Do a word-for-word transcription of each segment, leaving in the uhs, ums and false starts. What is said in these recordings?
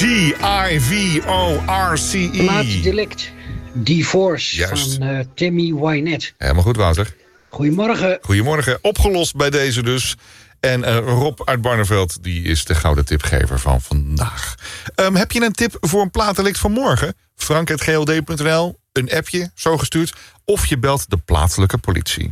I V O R C E. Plaatsdelict. Divorce. Juist. Van uh, Tammy Wynette. Helemaal goed, Wouter. Goedemorgen. Goedemorgen. Opgelost bij deze dus. En uh, Rob uit Barneveld, die is de gouden tipgever van vandaag. Um, heb je een tip voor een plaatdelict van morgen? frank at g l d punt n l. Een appje, zo gestuurd. Of je belt de plaatselijke politie.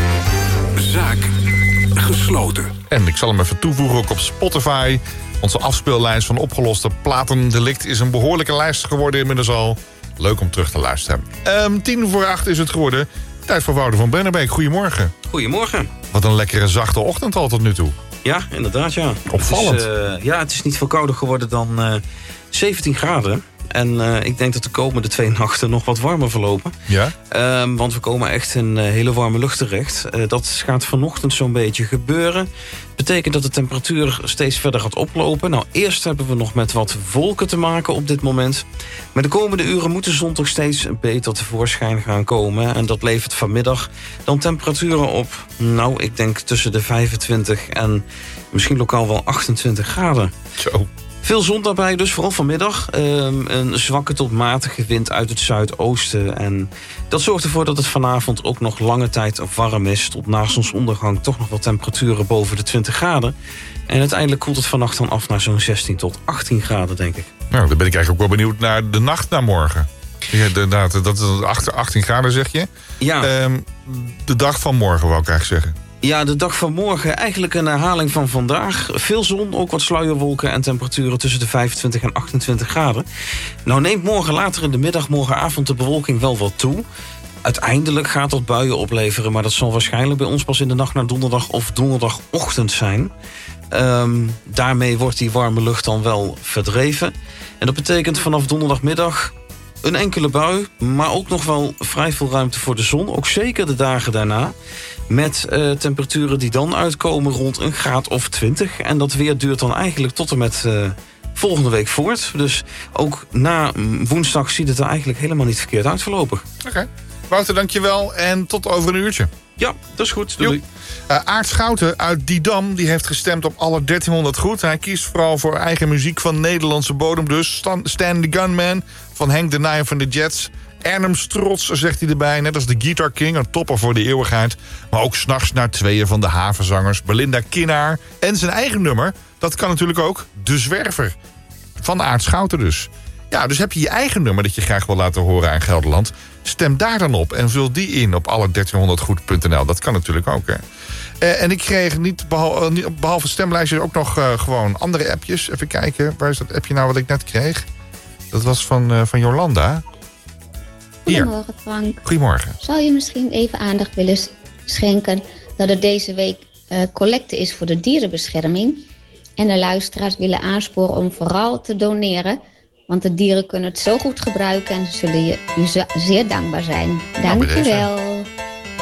Zaak gesloten. En ik zal hem even toevoegen ook op Spotify. Onze afspeellijst van opgeloste platendelict is een behoorlijke lijst geworden inmiddels al. Leuk om terug te luisteren. Um, tien voor acht is het geworden. Tijd voor Wouter van Bennebeke. Goedemorgen. Goedemorgen. Wat een lekkere zachte ochtend al tot nu toe. Ja, inderdaad, ja. Opvallend. Het is, uh, ja, het is niet veel kouder geworden dan uh, zeventien graden. En uh, ik denk dat de komende twee nachten nog wat warmer verlopen. Ja? Um, want we komen echt in uh, hele warme lucht terecht. Uh, dat gaat vanochtend zo'n beetje gebeuren. Betekent dat de temperatuur steeds verder gaat oplopen. Nou, eerst hebben we nog met wat wolken te maken op dit moment. Maar de komende uren moet de zon toch steeds beter tevoorschijn gaan komen. En dat levert vanmiddag dan temperaturen op. Nou, ik denk tussen de vijfentwintig en misschien lokaal wel achtentwintig graden. Zo. Veel zon daarbij, dus vooral vanmiddag. Um, een zwakke tot matige wind uit het zuidoosten. En dat zorgt ervoor dat het vanavond ook nog lange tijd warm is. Tot na zonsondergang toch nog wat temperaturen boven de twintig graden. En uiteindelijk koelt het vannacht dan af naar zo'n zestien tot achttien graden, denk ik. Nou, dan ben ik eigenlijk ook wel benieuwd naar de nacht naar morgen. Ja, de, dat, dat is achttien graden, zeg je? Ja. Um, de dag van morgen, wou ik eigenlijk zeggen. Ja, de dag van morgen eigenlijk een herhaling van vandaag. Veel zon, ook wat sluierwolken en temperaturen tussen de vijfentwintig en achtentwintig graden. Nou neemt morgen later in de middag, morgenavond de bewolking wel wat toe. Uiteindelijk gaat dat buien opleveren, maar dat zal waarschijnlijk bij ons pas in de nacht naar donderdag of donderdagochtend zijn. Um, daarmee wordt die warme lucht dan wel verdreven. En dat betekent vanaf donderdagmiddag een enkele bui, maar ook nog wel vrij veel ruimte voor de zon. Ook zeker de dagen daarna. Met uh, temperaturen die dan uitkomen rond een graad of twintig. En dat weer duurt dan eigenlijk tot en met uh, volgende week voort. Dus ook na woensdag ziet het er eigenlijk helemaal niet verkeerd uit voorlopig. Oké. Okay. Wouter, dankjewel. En tot over een uurtje. Ja, dat is goed. Doei. Uh, Aart Schouten uit Didam die heeft gestemd op alle dertienhonderd goed. Hij kiest vooral voor eigen muziek van Nederlandse bodem. Dus Stan, Stan the Gunman van Henk de Nijm van de Jets. Ernems Trots, zegt hij erbij, net als de Guitar King, een topper voor de eeuwigheid. Maar ook 's nachts naar tweeën van de havenzangers, Belinda Kinnaar. En zijn eigen nummer, dat kan natuurlijk ook, De Zwerver. Van Aart Schouten dus. Ja, dus heb je je eigen nummer dat je graag wil laten horen aan Gelderland. Stem daar dan op en vul die in op alle dertienhonderd goed punt n l. Dat kan natuurlijk ook, hè. Uh, en ik kreeg niet behalve, behalve stemlijstjes ook nog uh, gewoon andere appjes. Even kijken, waar is dat appje nou wat ik net kreeg? Dat was van, uh, van Jolanda. Goedemorgen, Frank. Goedemorgen. Zou je misschien even aandacht willen schenken dat er deze week uh, collecte is voor de dierenbescherming? En de luisteraars willen aansporen om vooral te doneren, want de dieren kunnen het zo goed gebruiken en zullen je u zeer dankbaar zijn. Dank je wel.